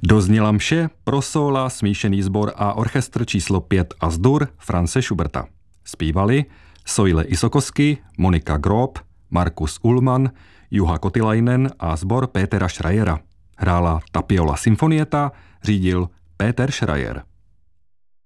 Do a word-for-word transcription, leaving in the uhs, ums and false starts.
Dozněla mše pro sóla, smíšený sbor a orchestr číslo pět As-dur Franze Schuberta. Zpívali Soile Isokosky, Monika Grob, Markus Ullmann, Juha Kotilainen a sbor Petera Schreiera. Hrála Tapiola Symfonieta, řídil Peter Schreier.